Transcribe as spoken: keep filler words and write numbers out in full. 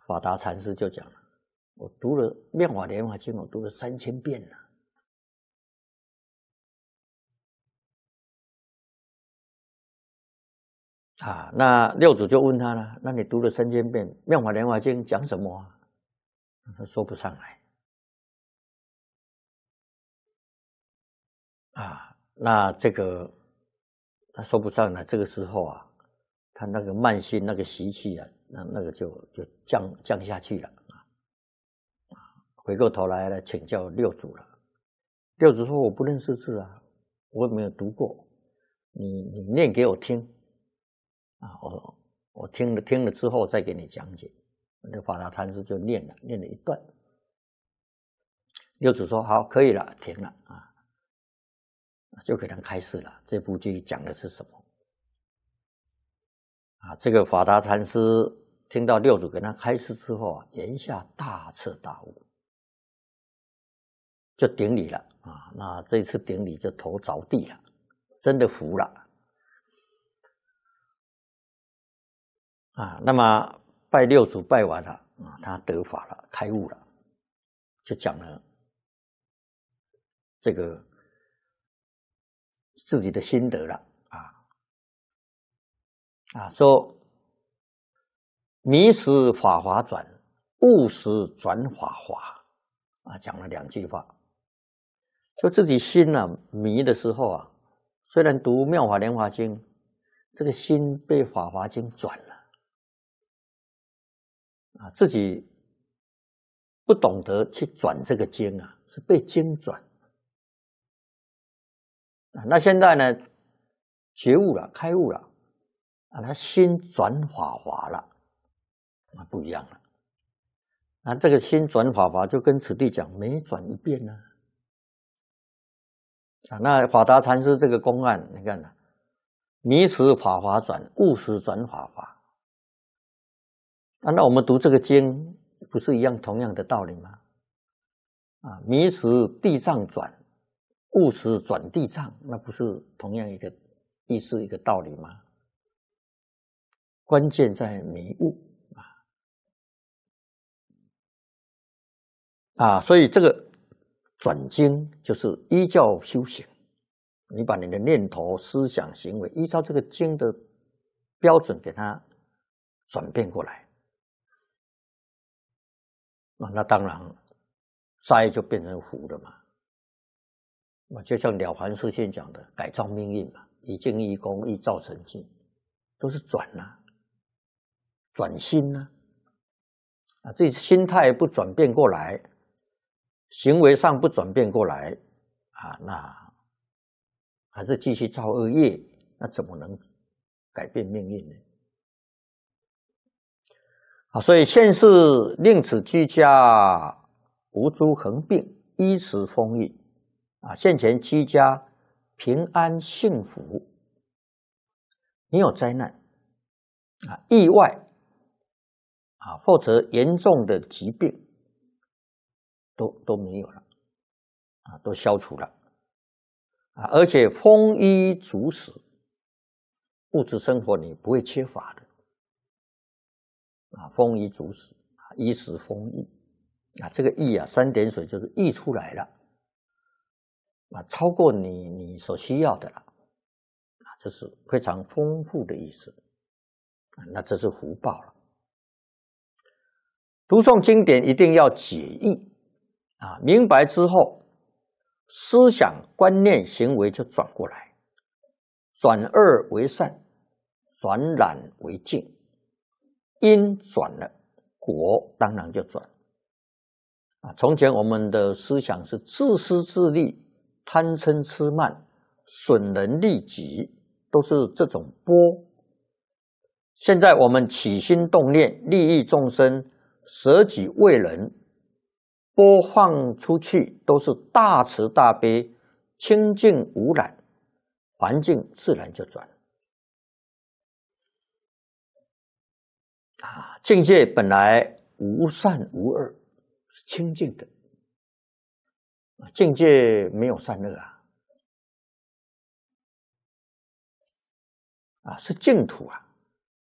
法达禅师就讲了，我读了《妙法莲华经》，我读了三千遍了。啊，那六祖就问他了：“那你读了三千遍《妙法莲华经》讲什么啊？”他说不上来。啊，那这个他说不上来，这个时候啊，他那个慢心那个习气啊，那那个就就降降下去了啊。回过头来来请教六祖了。六祖说：“我不认识字啊，我也没有读过，你你念给我听。”啊，我我听了听了之后再给你讲解。那法达禅师就念了，念了一段。六祖说：“好，可以了，停了啊，就给他开示了。这部剧讲的是什么？啊，这个法达禅师听到六祖给他开示之后啊，言下大彻大悟，就顶礼了啊。那这次顶礼就头着地了，真的服了。”啊，那么拜六祖拜完了啊，他得法了，开悟了，就讲了这个自己的心得了啊啊，说迷时法华转，悟时转法华啊，讲了两句话，就自己心呢、啊、迷的时候啊，虽然读《妙法莲华经》，这个心被《法华经》转了。啊，自己不懂得去转这个经啊，是被经转。啊，那现在呢，觉悟了，开悟了，啊，他心转法华了，啊，不一样了。那这个心转法华，就跟此地讲，每转一遍呢。啊，那法达禅师这个公案，你看呢，迷时法华转，悟时转法华。啊，那我们读这个经，不是一样同样的道理吗？啊，迷时地藏转，悟时转地藏，那不是同样一个意思一个道理吗？关键在迷悟啊啊，所以这个转经就是依教修行，你把你的念头、思想、行为依照这个经的标准给它转变过来。啊，那当然，灾就变成福了嘛。就像《了凡四训》讲的，改造命运嘛，以静易功，易造成绩，都是转呐、啊，转心呐、啊。啊，这心态不转变过来，行为上不转变过来，啊，那还是继续造恶业，那怎么能改变命运呢？啊，所以现世令此居家无诸横病，衣食丰裕啊，现前居家平安幸福，没有灾难啊、意外啊，或者严重的疾病都都没有了啊，都消除了啊，而且丰衣足食，物质生活你不会缺乏的。啊，丰衣足食，衣食丰裕，啊，这个溢啊，三点水就是溢出来了，啊，超过你你所需要的了，啊，这是非常丰富的意思，啊，那这是福报了。读诵经典一定要解义，啊，明白之后，思想、观念、行为就转过来，转恶为善，转染为净。因转了，果当然就转啊。从前我们的思想是自私自利、贪嗔痴慢、损人利己，都是这种波。现在我们起心动念，利益众生，舍己为人，播放出去都是大慈大悲、清净无染，环境自然就转。啊，境界本来无善无恶，是清净的。境界没有善恶啊，啊，是净土啊。